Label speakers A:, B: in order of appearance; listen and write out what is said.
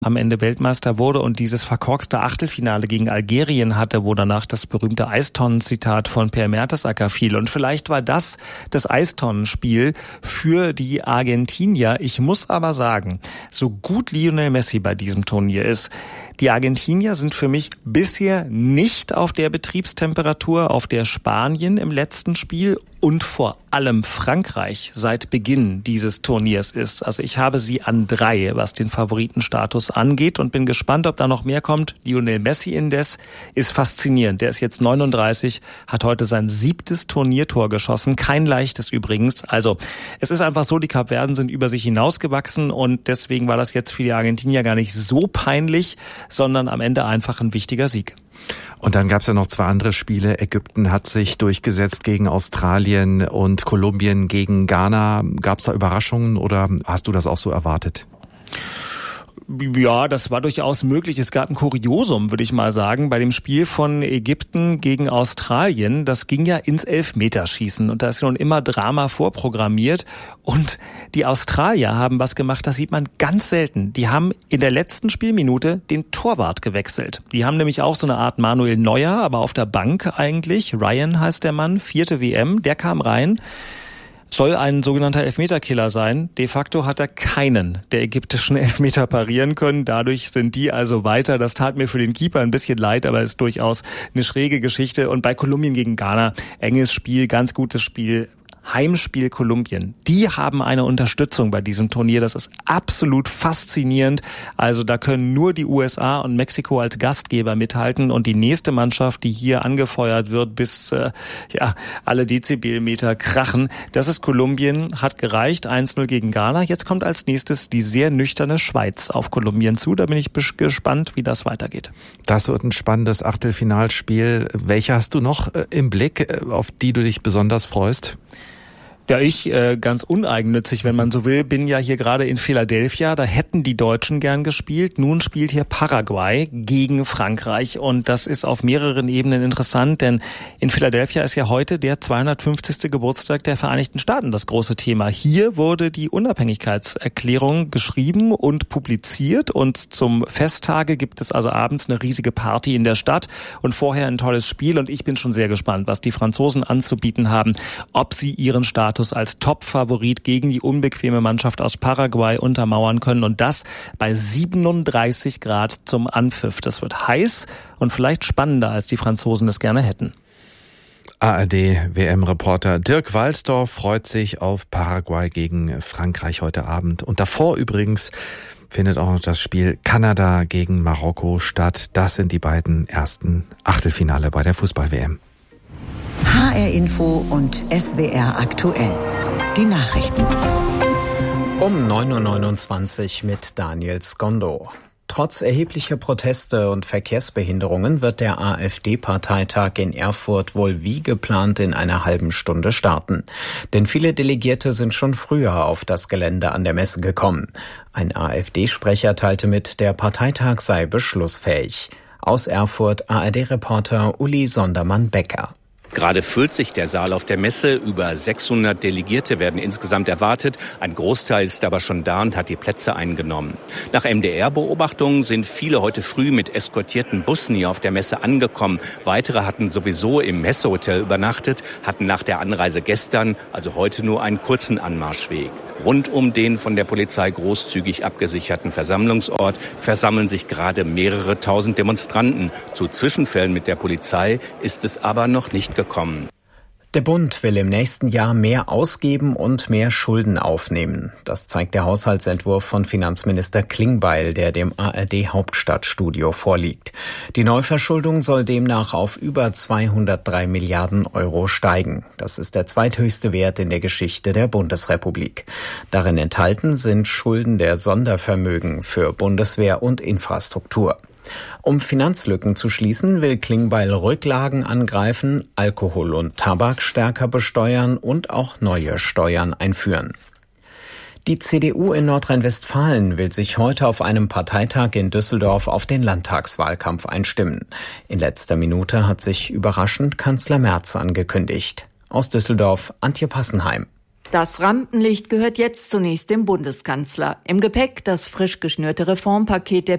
A: am Ende Weltmeister wurde und dieses verkorkste Achtelfinale gegen Algerien hatte, wo danach das berühmte Eistonnen-Zitat von Per Mertesacker fiel. Und vielleicht war das Eistonnenspiel für die Argentinier. Ich muss aber sagen, so gut Lionel Messi bei diesem Turnier ist, die Argentinier sind für mich bisher nicht auf der Betriebstemperatur, auf der Spanien im letzten Spiel und vor allem Frankreich seit Beginn dieses Turniers ist. Also ich habe sie an 3, was den Favoritenstatus angeht und bin gespannt, ob da noch mehr kommt. Lionel Messi indes ist faszinierend. Der ist jetzt 39, hat heute sein 7. Turniertor geschossen. Kein leichtes übrigens. Also es ist einfach so, die Kapverden sind über sich hinausgewachsen und deswegen war das jetzt für die Argentinier gar nicht so peinlich, sondern am Ende einfach ein wichtiger Sieg.
B: Und dann gab es ja noch 2 andere Spiele. Ägypten hat sich durchgesetzt gegen Australien und Kolumbien gegen Ghana. Gab es da Überraschungen oder hast du das auch so erwartet?
A: Ja, das war durchaus möglich. Es gab ein Kuriosum, würde ich mal sagen, bei dem Spiel von Ägypten gegen Australien. Das ging ja ins Elfmeterschießen und da ist ja nun immer Drama vorprogrammiert. Und die Australier haben was gemacht, das sieht man ganz selten. Die haben in der letzten Spielminute den Torwart gewechselt. Die haben nämlich auch so eine Art Manuel Neuer, aber auf der Bank eigentlich. Ryan heißt der Mann, 4. WM, der kam rein. Soll ein sogenannter Elfmeterkiller sein. De facto hat er keinen der ägyptischen Elfmeter parieren können. Dadurch sind die also weiter. Das tat mir für den Keeper ein bisschen leid, aber ist durchaus eine schräge Geschichte. Und bei Kolumbien gegen Ghana, enges Spiel, ganz gutes Spiel. Heimspiel Kolumbien. Die haben eine Unterstützung bei diesem Turnier. Das ist absolut faszinierend. Also da können nur die USA und Mexiko als Gastgeber mithalten und die nächste Mannschaft, die hier angefeuert wird, bis alle Dezibelmeter krachen. Das ist Kolumbien, hat gereicht. 1-0 gegen Ghana. Jetzt kommt als nächstes die sehr nüchterne Schweiz auf Kolumbien zu. Da bin ich gespannt, wie das weitergeht.
B: Das wird ein spannendes Achtelfinalspiel. Welche hast du noch im Blick, auf die du dich besonders freust?
A: Ja, ich ganz uneigennützig, wenn man so will, bin ja hier gerade in Philadelphia. Da hätten die Deutschen gern gespielt. Nun spielt hier Paraguay gegen Frankreich. Und das ist auf mehreren Ebenen interessant, denn in Philadelphia ist ja heute der 250. Geburtstag der Vereinigten Staaten das große Thema. Hier wurde die Unabhängigkeitserklärung geschrieben und publiziert. Und zum Festtage gibt es also abends eine riesige Party in der Stadt und vorher ein tolles Spiel. Und ich bin schon sehr gespannt, was die Franzosen anzubieten haben, ob sie ihren Status als Top-Favorit gegen die unbequeme Mannschaft aus Paraguay untermauern können und das bei 37 Grad zum Anpfiff. Das wird heiß und vielleicht spannender, als die Franzosen es gerne hätten.
B: ARD-WM-Reporter Dirk Walsdorf freut sich auf Paraguay gegen Frankreich heute Abend. Und davor übrigens findet auch noch das Spiel Kanada gegen Marokko statt. Das sind die beiden ersten Achtelfinale bei der Fußball-WM.
C: HR Info und SWR aktuell. Die Nachrichten.
D: Um 9.29 Uhr mit Daniel Skondo. Trotz erheblicher Proteste und Verkehrsbehinderungen wird der AfD-Parteitag in Erfurt wohl wie geplant in einer halben Stunde starten. Denn viele Delegierte sind schon früher auf das Gelände an der Messe gekommen. Ein AfD-Sprecher teilte mit, der Parteitag sei beschlussfähig. Aus Erfurt ARD-Reporter Uli Sondermann-Becker.
E: Gerade füllt sich der Saal auf der Messe. Über 600 Delegierte werden insgesamt erwartet. Ein Großteil ist aber schon da und hat die Plätze eingenommen. Nach MDR-Beobachtungen sind viele heute früh mit eskortierten Bussen hier auf der Messe angekommen. Weitere hatten sowieso im Messehotel übernachtet, hatten nach der Anreise gestern, also heute, nur einen kurzen Anmarschweg. Rund um den von der Polizei großzügig abgesicherten Versammlungsort versammeln sich gerade mehrere tausend Demonstranten. Zu Zwischenfällen mit der Polizei ist es aber noch nicht gekommen.
D: Der Bund will im nächsten Jahr mehr ausgeben und mehr Schulden aufnehmen. Das zeigt der Haushaltsentwurf von Finanzminister Klingbeil, der dem ARD-Hauptstadtstudio vorliegt. Die Neuverschuldung soll demnach auf über 203 Milliarden Euro steigen. Das ist der zweithöchste Wert in der Geschichte der Bundesrepublik. Darin enthalten sind Schulden der Sondervermögen für Bundeswehr und Infrastruktur. Um Finanzlücken zu schließen, will Klingbeil Rücklagen angreifen, Alkohol und Tabak stärker besteuern und auch neue Steuern einführen. Die CDU in Nordrhein-Westfalen will sich heute auf einem Parteitag in Düsseldorf auf den Landtagswahlkampf einstimmen. In letzter Minute hat sich überraschend Kanzler Merz angekündigt. Aus Düsseldorf, Antje Passenheim.
F: Das Rampenlicht gehört jetzt zunächst dem Bundeskanzler. Im Gepäck das frisch geschnürte Reformpaket der